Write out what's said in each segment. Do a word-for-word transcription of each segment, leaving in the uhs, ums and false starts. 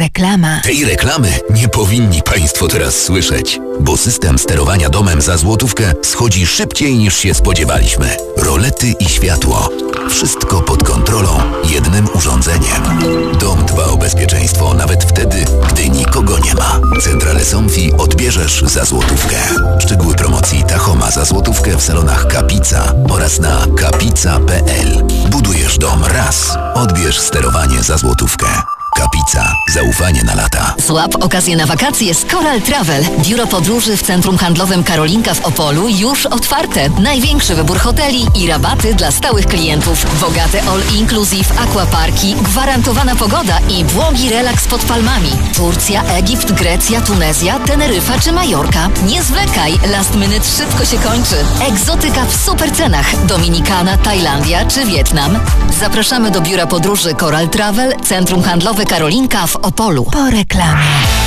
Reklama. Tej reklamy nie powinni Państwo teraz słyszeć, bo system sterowania domem za złotówkę schodzi szybciej niż się spodziewaliśmy. Rolety i światło. Wszystko pod kontrolą jednym urządzeniem. Dom dba o bezpieczeństwo nawet wtedy, gdy nikogo nie ma. Centrale Somfy odbierzesz za złotówkę. Szczegóły promocji Tachoma za złotówkę w salonach Kapica oraz na kapica kropka p l. Budujesz dom raz. Odbierz sterowanie za złotówkę. Kapica. Zaufanie na lata. Złap okazję na wakacje z Coral Travel. Biuro podróży w Centrum Handlowym Karolinka w Opolu już otwarte. Największy wybór hoteli i rabaty dla stałych klientów. Bogate all-inclusive, aquaparki, gwarantowana pogoda i błogi relaks pod palmami. Turcja, Egipt, Grecja, Tunezja, Teneryfa czy Majorka. Nie zwlekaj, last minute szybko się kończy. Egzotyka w super cenach. Dominikana, Tajlandia czy Wietnam. Zapraszamy do biura podróży Coral Travel, Centrum Handlowe Karolinka w Opolu. Po reklamie.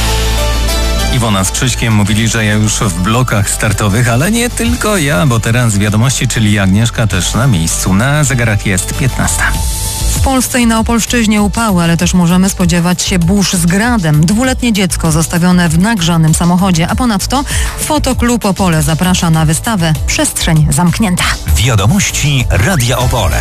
Iwona z Krzyśkiem mówili, że ja już w blokach startowych, ale nie tylko ja, bo teraz wiadomości, czyli Agnieszka też na miejscu. Na zegarach jest piętnasta. W Polsce i na Opolszczyźnie upały, ale też możemy spodziewać się burz z gradem. Dwuletnie dziecko zostawione w nagrzanym samochodzie, a ponadto Fotoklub Opole zaprasza na wystawę Przestrzeń Zamknięta. Wiadomości Radia Opole.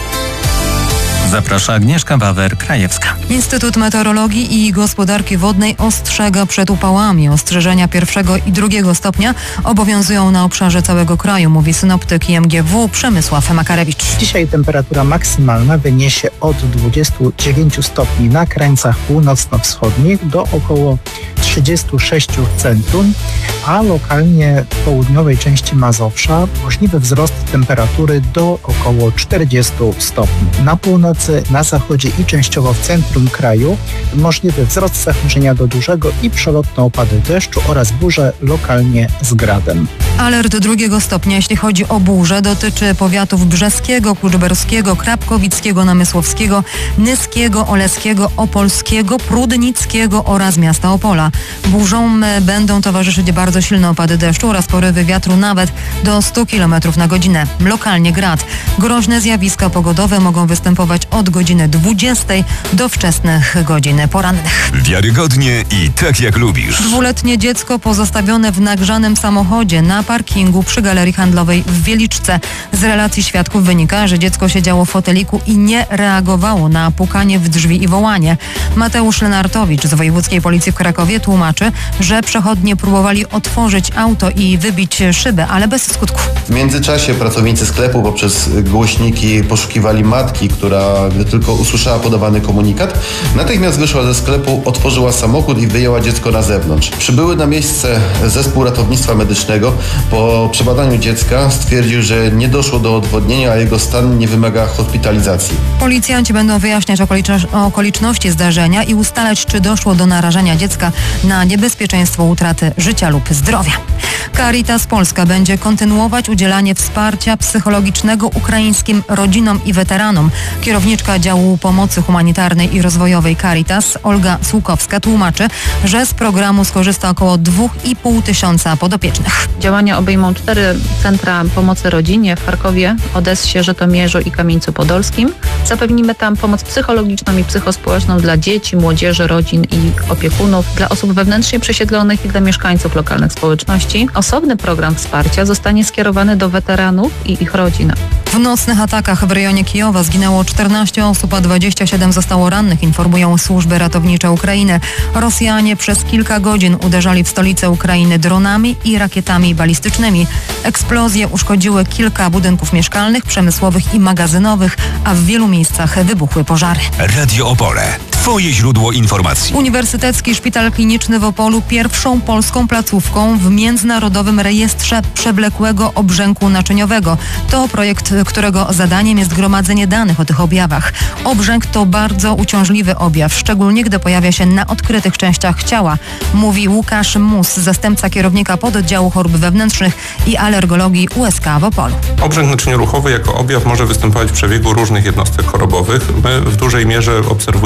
Zaprasza Agnieszka Wawer-Krajewska. Instytut Meteorologii i Gospodarki Wodnej ostrzega przed upałami. Ostrzeżenia pierwszego i drugiego stopnia obowiązują na obszarze całego kraju, mówi synoptyk I M G W Przemysław Makarewicz. Dzisiaj temperatura maksymalna wyniesie od dwudziestu dziewięciu stopni na krańcach północno-wschodnich do około trzydziestu sześciu w centrum, a lokalnie w południowej części Mazowsza możliwy wzrost temperatury do około czterdziestu stopni. Na północy, na zachodzie i częściowo w centrum kraju możliwy wzrost zachmurzenia do dużego i przelotne opady deszczu oraz burze lokalnie z gradem. Alert drugiego stopnia, jeśli chodzi o burzę, dotyczy powiatów brzeskiego, kluczborskiego, krapkowickiego, namysłowskiego, nyskiego, oleskiego, opolskiego, prudnickiego oraz miasta Opola. Burzom będą towarzyszyć bardzo silne opady deszczu oraz porywy wiatru nawet do stu kilometrów na godzinę. Lokalnie grad. Groźne zjawiska pogodowe mogą występować od godziny dwudziestej do wczesnych godzin porannych. Wiarygodnie i tak jak lubisz. Dwuletnie dziecko pozostawione w nagrzanym samochodzie na parkingu przy Galerii Handlowej w Wieliczce. Z relacji świadków wynika, że dziecko siedziało w foteliku i nie reagowało na pukanie w drzwi i wołanie. Mateusz Lenartowicz z Wojewódzkiej Policji w Krakowie tłumaczy, że przechodnie próbowali otworzyć auto i wybić szybę, ale bez skutku. W międzyczasie pracownicy sklepu poprzez głośniki poszukiwali matki, która, gdy tylko usłyszała podawany komunikat, natychmiast wyszła ze sklepu, otworzyła samochód i wyjęła dziecko na zewnątrz. Przybyły na miejsce zespół ratownictwa medycznego. Po przebadaniu dziecka stwierdził, że nie doszło do odwodnienia, a jego stan nie wymaga hospitalizacji. Policjanci będą wyjaśniać okoliczności zdarzenia i ustalać, czy doszło do narażenia dziecka na niebezpieczeństwo utraty życia lub zdrowia. Caritas Polska będzie kontynuować udzielanie wsparcia psychologicznego ukraińskim rodzinom i weteranom. Kierowniczka działu pomocy humanitarnej i rozwojowej Caritas, Olga Słukowska, tłumaczy, że z programu skorzysta około dwa i pół tysiąca podopiecznych. Działania obejmą cztery centra pomocy rodzinie w Charkowie, Odessie, Żytomierzu i Kamieńcu Podolskim. Zapewnimy tam pomoc psychologiczną i psychospołeczną dla dzieci, młodzieży, rodzin i opiekunów, dla osób wewnętrznie przesiedlonych i dla mieszkańców lokalnych społeczności. Osobny program wsparcia zostanie skierowany do weteranów i ich rodzin. W nocnych atakach w rejonie Kijowa zginęło czternaście osób, a dwadzieścia siedem zostało rannych, informują służby ratownicze Ukrainy. Rosjanie przez kilka godzin uderzali w stolicę Ukrainy dronami i rakietami balistycznymi. Eksplozje uszkodziły kilka budynków mieszkalnych, przemysłowych i magazynowych, a w wielu miejscach wybuchły pożary. Radio Opole. Twoje źródło informacji. Uniwersytecki Szpital Kliniczny w Opolu pierwszą polską placówką w Międzynarodowym Rejestrze Przewlekłego Obrzęku Naczyniowego. To projekt, którego zadaniem jest gromadzenie danych o tych objawach. Obrzęk to bardzo uciążliwy objaw, szczególnie gdy pojawia się na odkrytych częściach ciała, mówi Łukasz Mus, zastępca kierownika pododdziału chorób wewnętrznych i alergologii U S K w Opolu. Obrzęk naczynioruchowy jako objaw może występować w przebiegu różnych jednostek chorobowych. My w dużej mierze obserwujemy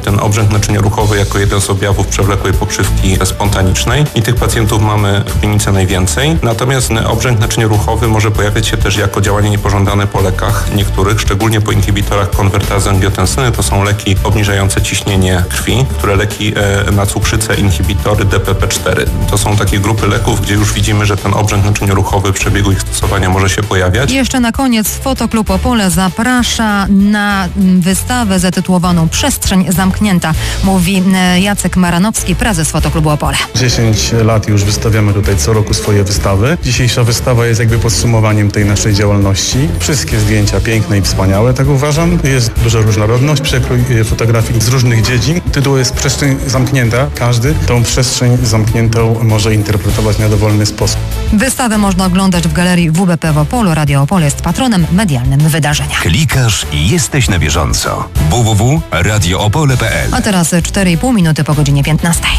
ten obrzęk naczynioruchowy jako jeden z objawów przewlekłej pokrzywki spontanicznej i tych pacjentów mamy w klinice najwięcej. Natomiast obrzęk naczynioruchowy może pojawiać się też jako działanie niepożądane po lekach niektórych, szczególnie po inhibitorach konwertazy angiotensyny. To są leki obniżające ciśnienie krwi, które leki na cukrzycę, inhibitory D P P cztery. To są takie grupy leków, gdzie już widzimy, że ten obrzęk naczynioruchowy w przebiegu ich stosowania może się pojawiać. I jeszcze na koniec Fotoklub Opole zaprasza na wystawę zatytułowaną Przestrzeń zamknięta, mówi Jacek Maranowski, prezes Fotoklubu Opole. dziesięć lat już wystawiamy tutaj co roku swoje wystawy. Dzisiejsza wystawa jest jakby podsumowaniem tej naszej działalności. Wszystkie zdjęcia piękne i wspaniałe, tak uważam. Jest duża różnorodność, przekrój fotografii z różnych dziedzin. Tytuł jest Przestrzeń zamknięta. Każdy tą przestrzeń zamkniętą może interpretować na dowolny sposób. Wystawę można oglądać w galerii W B P w Opolu. Radio Opole jest patronem medialnym wydarzenia. Klikasz i jesteś na bieżąco. w w w kropka radio opole kropka p l. A teraz cztery i pół minuty po godzinie piętnastej.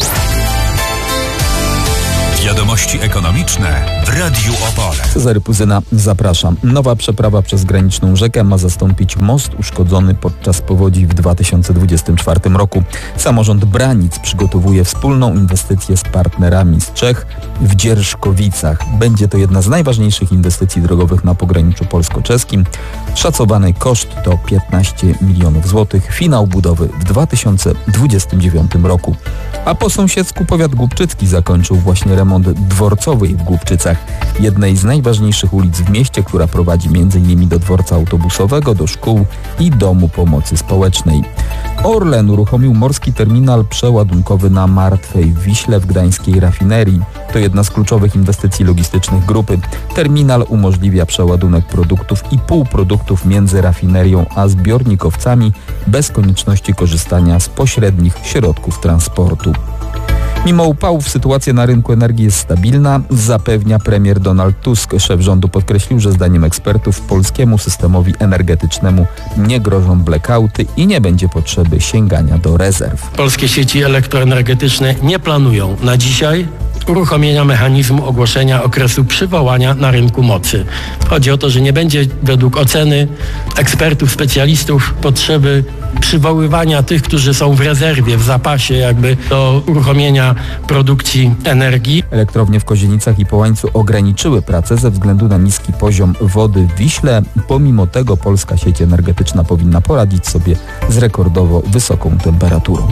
Wiadomości ekonomiczne w Radiu Opole. Cezary Puzyna, zapraszam. Nowa przeprawa przez graniczną rzekę ma zastąpić most uszkodzony podczas powodzi w dwa tysiące dwudziestym czwartym roku. Samorząd Branic przygotowuje wspólną inwestycję z partnerami z Czech w Dzierżkowicach. Będzie to jedna z najważniejszych inwestycji drogowych na pograniczu polsko-czeskim. Szacowany koszt to piętnaście milionów złotych. Finał budowy w dwa tysiące dwudziestym dziewiątym roku. A po sąsiedzku powiat głubczycki zakończył właśnie remont dworcowej w Głubczycach, jednej z najważniejszych ulic w mieście, która prowadzi między innymi do dworca autobusowego, do szkół i domu pomocy społecznej. Orlen uruchomił morski terminal przeładunkowy na Martwej Wiśle w gdańskiej rafinerii. To jedna z kluczowych inwestycji logistycznych grupy. Terminal umożliwia przeładunek produktów i półproduktów między rafinerią a zbiornikowcami bez konieczności korzystania z pośrednich środków transportu. Mimo upałów sytuacja na rynku energii jest stabilna, zapewnia premier Donald Tusk. Szef rządu podkreślił, że zdaniem ekspertów polskiemu systemowi energetycznemu nie grożą blackouty i nie będzie potrzeby sięgania do rezerw. Polskie sieci elektroenergetyczne nie planują na dzisiaj uruchomienia mechanizmu ogłoszenia okresu przywołania na rynku mocy. Chodzi o to, że nie będzie według oceny ekspertów, specjalistów potrzeby przywoływania tych, którzy są w rezerwie, w zapasie jakby do uruchomienia produkcji energii. Elektrownie w Kozienicach i Połańcu ograniczyły pracę ze względu na niski poziom wody w Wiśle. Pomimo tego polska sieć energetyczna powinna poradzić sobie z rekordowo wysoką temperaturą.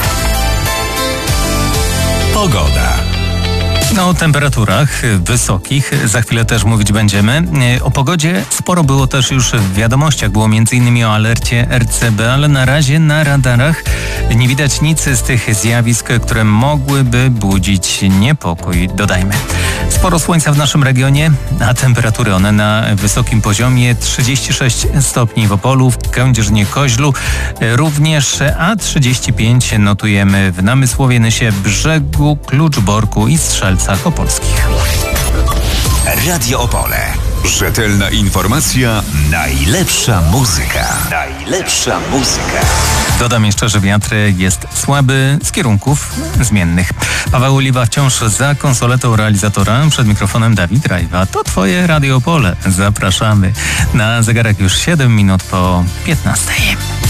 Pogoda. No, o temperaturach wysokich za chwilę też mówić będziemy. O pogodzie sporo było też już w wiadomościach. Było między innymi o alercie R C B, ale na razie na radarach nie widać nic z tych zjawisk, które mogłyby budzić niepokój, dodajmy. Sporo słońca w naszym regionie, a temperatury one na wysokim poziomie. trzydzieści sześć stopni w Opolu, w Kędzierzynie-Koźlu również, a trzydzieści pięć notujemy w Namysłowie, Nysie, Brzegu, Kluczborku i Strzelcach Opolskich. Radio Opole. Rzetelna informacja, najlepsza muzyka. Najlepsza muzyka. Dodam jeszcze, że wiatr jest słaby z kierunków zmiennych. Paweł Oliwa wciąż za konsoletą realizatora, przed mikrofonem Dawid Rajwa. To twoje Radio Opole. Zapraszamy. Na zegarek już siedem minut po piętnastej.